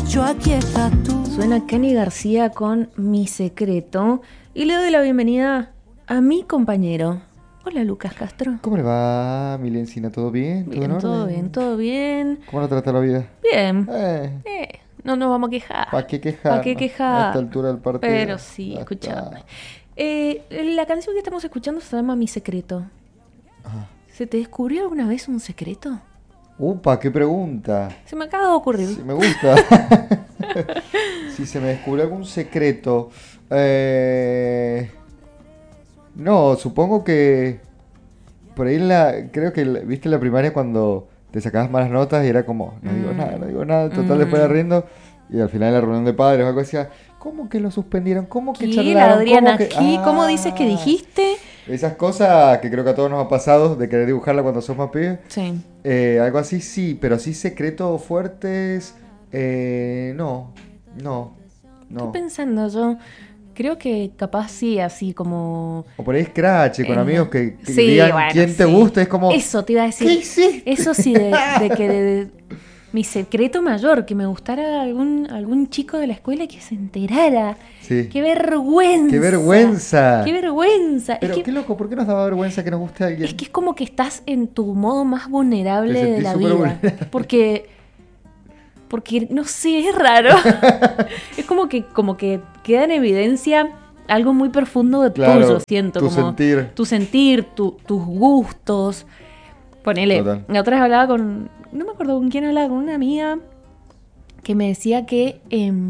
yo aquí estás tú. Suena Cani García con Mi Secreto y le doy la bienvenida a mi compañero. Hola, Lucas Castro. ¿Cómo le va, Milencina? ¿Todo bien? ¿Todo en Bien, todo orden? bien, todo bien. ¿Cómo la trata la vida? Bien. Eh, No nos vamos a quejar. ¿Para qué quejar? ¿Para qué quejar? A esta altura del partido. Pero sí, Ya escuchame. está. La canción que estamos escuchando se llama Mi Secreto. Ajá. ¿Se te descubrió alguna vez un secreto? Upa, qué pregunta. Se me acaba de ocurrir. Sí, me gusta. Si se me descubrió algún secreto. No, supongo que por ahí creo que viste en la primaria cuando te sacabas malas notas y era como, no digo nada, total después la riendo y al final en la reunión de padres o algo decía, ¿cómo que lo suspendieron? ¿Cómo que ¿Qué, charlaron? Adriana? ¿Cómo que...? ¿Cómo dices que dijiste? Esas cosas que creo que a todos nos ha pasado de querer dibujarla cuando sos más pibes. Sí. Algo así sí, pero así secretos fuertes, no. Estoy pensando, yo creo que capaz sí, así como... O por ahí scratch con amigos que sí, digan bueno, quién te sí. gusta, es como... Eso te iba a decir. ¿Qué hiciste? Eso sí, de que mi secreto mayor, que me gustara algún chico de la escuela que se enterara. Sí. ¡Qué vergüenza! ¡Qué vergüenza! ¡Qué vergüenza! Pero Es que, qué loco, ¿por qué nos daba vergüenza que nos guste a alguien? es que es como que estás en tu modo más vulnerable Te de sentís la súper vida. vulnerable. Porque, no sé, es raro. Es como que queda en evidencia algo muy profundo de Claro, tuyo, siento. tu como sentir. Tu sentir, tus gustos. Ponele, Total. la otra vez hablaba con... No me acuerdo con quién hablaba, con una amiga que me decía que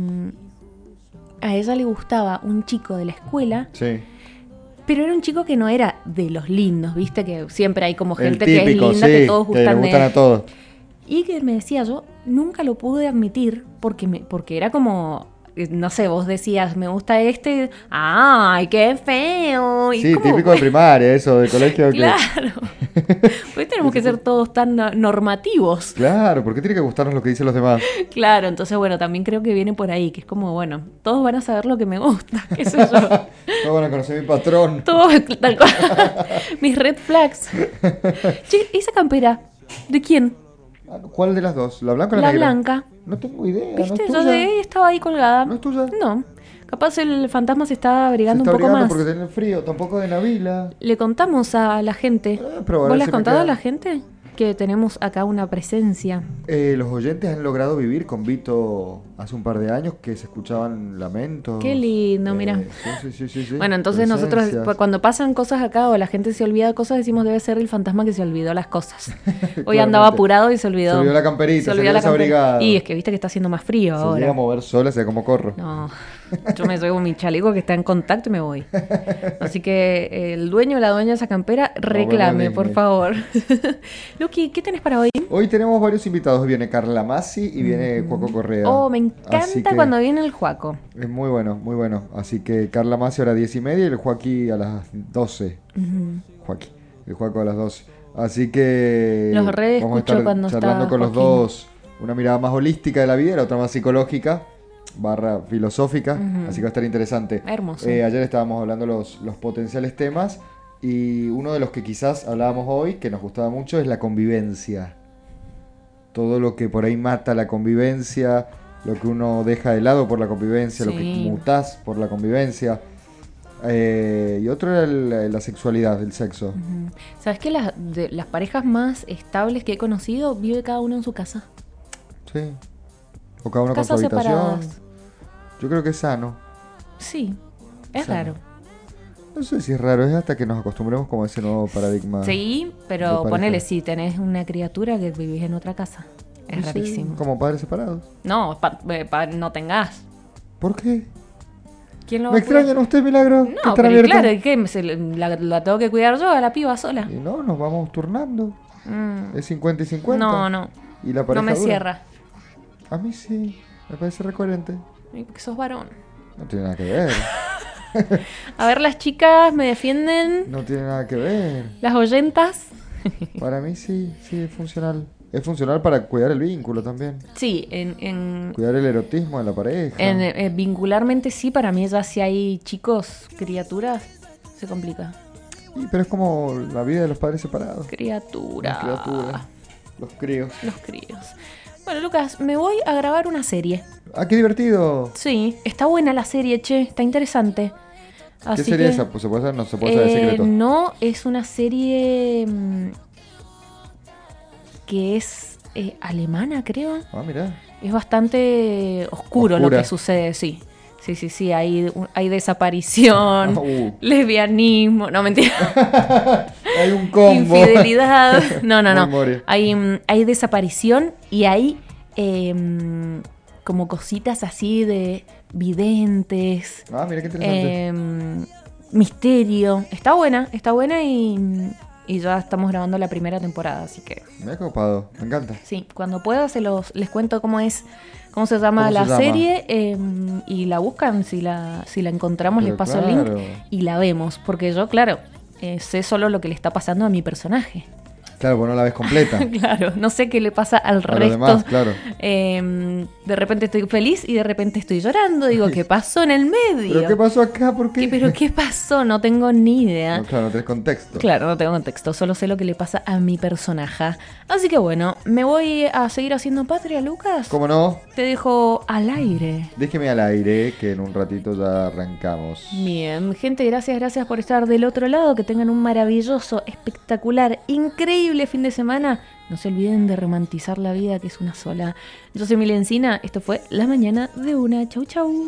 a ella le gustaba un chico de la escuela, Sí. pero era un chico que no era de los lindos, ¿viste? Que siempre hay como El gente típico, que es linda, sí, que todos que le gustan gustan de... a todos. Y que me decía, yo nunca lo pude admitir porque era como, no sé, vos decías, me gusta este, ¡ay, qué feo! Y Sí, como, típico de primaria, eso, de colegio. claro. Hoy tenemos que ser todos tan normativos. Claro, ¿por qué tiene que gustarnos lo que dicen los demás? Claro, entonces bueno, también creo que viene por ahí, que es como, bueno, todos van a saber lo que me gusta, qué sé yo. No van a conocer mi patrón. Todos, tal cual. Mis red flags. Che, esa campera, ¿de quién? ¿Cuál de las dos? ¿La blanca o la La negra? blanca. No tengo idea, ¿Viste? ¿no es Yo tuya? de ahí estaba ahí colgada. ¿No es tuya? No. Capaz el fantasma se está Se abrigando está un poco abrigando más. porque tiene frío, tampoco de Navila. Le contamos a la gente. Pero a ¿Vos ver le has si me contado a queda. la gente que tenemos acá una presencia? Los oyentes han logrado vivir con Vito hace un par de años que se escuchaban lamentos. Qué lindo, mira. Sí. Bueno, entonces nosotros cuando pasan cosas acá o la gente se olvida de cosas, decimos debe ser el fantasma que se olvidó las cosas. Hoy andaba apurado y se olvidó. Se olvidó la camperita, se olvidó la desabrigado. Y es que viste que está haciendo más frío Se ahora. llega a mover sola, se como corro. No, yo me llevo mi chaleco que está en contacto y me voy. Así que el dueño o la dueña de esa campera reclame, por favor. Luqui, ¿qué tenés para hoy? Hoy tenemos varios invitados. Viene Carla Masi y viene Juaco Correa. Oh, me Así encanta que cuando viene el Juaco. es muy bueno, muy bueno. Así que Carla Masi ahora 10:30 y el Joaquí a las 12. El Juaco a las 12. Así que Los re vamos a escucho estar cuando charlando está con los Joaquín. dos. Una mirada más holística de la vida, la otra más psicológica / filosófica. Así que va a estar interesante. Hermoso. Ayer estábamos hablando los potenciales temas y uno de los que quizás hablábamos hoy, que nos gustaba mucho, es la convivencia. Todo lo que por ahí mata la convivencia, lo que uno deja de lado por la convivencia, lo que Sí. mutás por la convivencia. Y otro era la sexualidad, el sexo. ¿Sabes que las parejas más estables que he conocido vive cada uno en su casa? Sí. O cada uno con su Casas habitación. separadas. Yo creo que es sano. Sí, es Sano. raro. No sé si es raro, es hasta que nos acostumbremos como a ese nuevo paradigma. Sí, de pero pareja. ponele, si tenés una criatura que vivís en otra casa. Es No sé, rarísimo. como padres separados. No, no tengas. ¿Por qué? ¿Quién lo va ¿Me a cuidar? extrañan usted, Milagro? ¿Que No, están pero abiertos? claro, ¿y qué? La tengo que cuidar yo a la piba sola. Y no, nos vamos turnando. Mm, Es 50 y 50. no. Y la pareja No me dura. cierra. A mí sí, me parece recoherente. Ay, porque sos varón. No tiene nada que ver. A ver, las chicas me defienden. No tiene nada que ver. Las oyentas. Para mí sí es funcional. Es funcional para cuidar el vínculo también. Sí, en Cuidar el erotismo de la pareja. vincularmente sí, para mí ya si hay chicos, criaturas, se complica. Pero es como la vida de los padres separados. Criatura. Las criaturas. Los críos. Los críos. Bueno, Lucas, me voy a grabar una serie. Ah, qué divertido. Sí, está buena la serie, che, está interesante. ¿Qué Así serie que, es esa? Pues no se puede saber secreto. no, es una serie que es alemana, creo. Ah, mirá. Es bastante oscuro lo Oscura. que sucede, sí. Sí, hay desaparición, Uh. lesbianismo, no, mentira, Hay un combo. infidelidad, no. Muy more. Hay desaparición y hay como cositas así de videntes, Ah, mira qué interesante. misterio. Está buena y ya estamos grabando la primera temporada, así que Me ha copado. Me encanta. sí, cuando pueda les cuento cómo se llama ¿Cómo la se llama? serie y la buscan, si la encontramos les Pero paso el link claro. y la vemos, porque yo, claro, sé solo lo que le está pasando a mi personaje. Claro, pues no la ves completa. Claro, no sé qué le pasa al A los resto. demás, claro. De repente estoy feliz y de repente estoy llorando. Digo, ¿qué pasó en el medio? ¿Pero qué pasó acá? ¿Por qué? ¿Pero qué pasó? No tengo ni idea. No, claro, no tenés contexto. Claro, no tengo contexto, solo sé lo que le pasa a mi personaje. Así que bueno, me voy a seguir haciendo patria, Lucas. ¿Cómo no? Te dejo al aire. Déjeme al aire, que en un ratito ya arrancamos. Bien, gente, gracias por estar del otro lado. Que tengan un maravilloso, espectacular, increíble fin de semana. No se olviden de romantizar la vida, que es una sola. Yo soy Mili Encina, esto fue La Mañana de Una. Chau, chau.